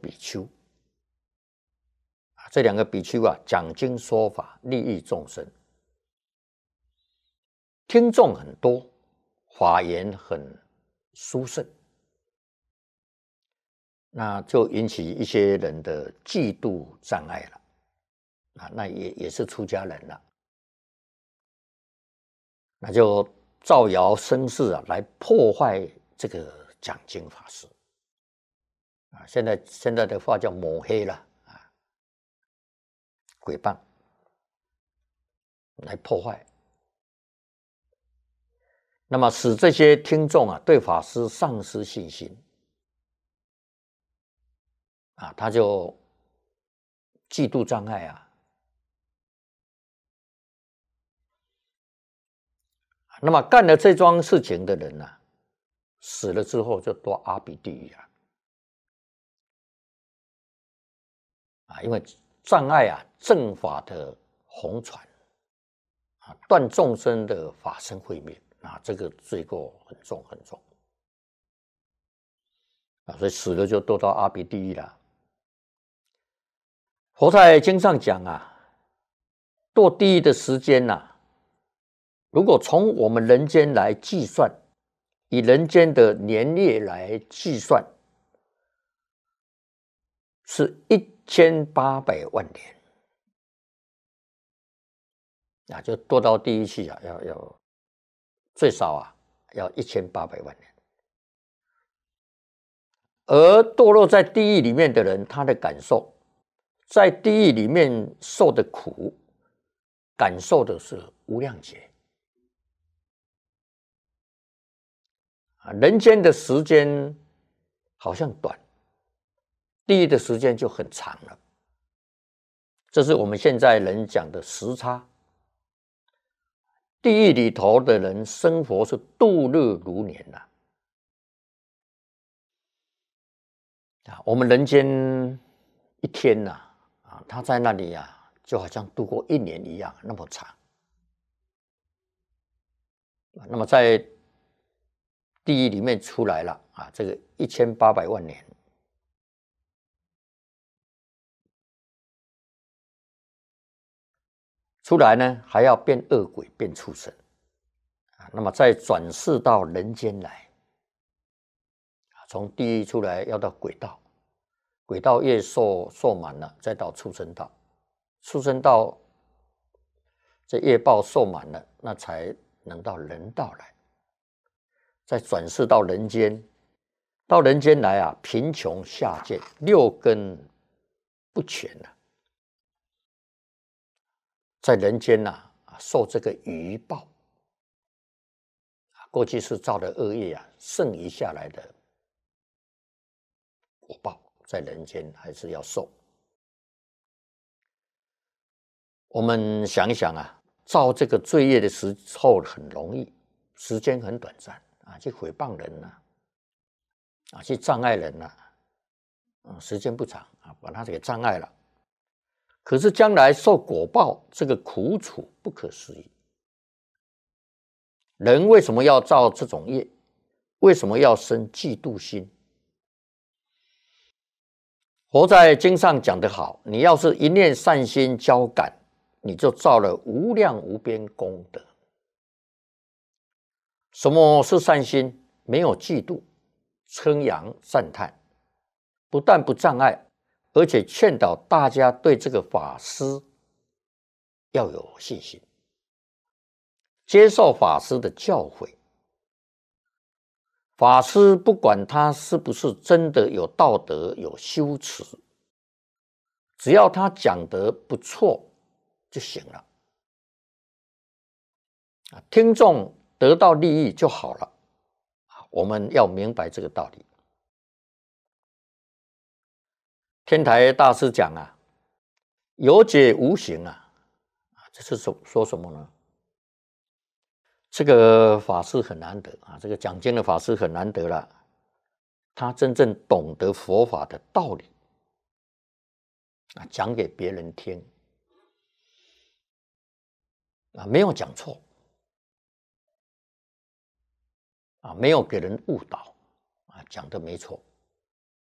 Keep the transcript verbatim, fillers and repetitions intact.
比丘啊，这两个比丘啊，讲经说法，利益众生，听众很多，法言很殊胜，那就引起一些人的嫉妒障碍了啊，那也也是出家人了，那就造谣生事啊，来破坏这个讲经法师啊，现在现在的话叫抹黑了啊，诽谤来破坏，那么使这些听众啊对法师丧失信心啊，他就嫉妒障碍啊。那么干了这桩事情的人呢、啊，死了之后就堕阿鼻地狱啊！啊，因为障碍啊正法的弘传啊，断众生的法身慧命啊，这个罪过很重很重啊，所以死了就堕到阿鼻地狱了。佛在经上讲啊，堕地狱的时间呐、啊。如果从我们人间来计算，以人间的年月来计算，是一千八百万年啊，就堕到地狱去啊，要要最少啊，要一千八百万年。而堕落在地狱里面的人，他的感受，在地狱里面受的苦，感受的是无量劫。人间的时间好像短，地狱的时间就很长了。这是我们现在人讲的时差。地狱里头的人生活是度日如年呐、啊，我们人间一天呐、啊，啊，他在那里啊，就好像度过一年一样，那么长。那么在地狱里面出来了啊，这个一千八百万年，出来呢还要变恶鬼、变畜生啊，那么再转世到人间来，从地狱出来要到轨道，轨道业受受满了，再到畜生道，畜生道这业报受满了，那才能到人道来。再转世到人间，到人间来啊，贫穷下贱，六根不全啊，在人间呐、啊，受这个余报，过去是造的恶业啊，剩余下来的果报，在人间还是要受。我们想一想啊，造这个罪业的时候很容易，时间很短暂。啊，去诽谤人呐、啊，啊，去障碍人呐、啊，嗯，时间不长啊，把他给障碍了。可是将来受果报，这个苦楚不可思议。人为什么要造这种业？为什么要生嫉妒心？佛在经上讲得好，你要是一念善心交感，你就造了无量无边功德。什么是善心？没有嫉妒、称扬、赞叹，不但不障碍，而且劝导大家对这个法师要有信心，接受法师的教诲。法师不管他是不是真的有道德、有修持，只要他讲得不错就行了。听众得到利益就好了。我们要明白这个道理。天台大师讲啊，有解无行啊，这是说说什么呢？这个法师很难得啊，这个讲经的法师很难得了，他真正懂得佛法的道理啊，讲给别人听啊，没有讲错啊，没有给人误导啊，讲的没错。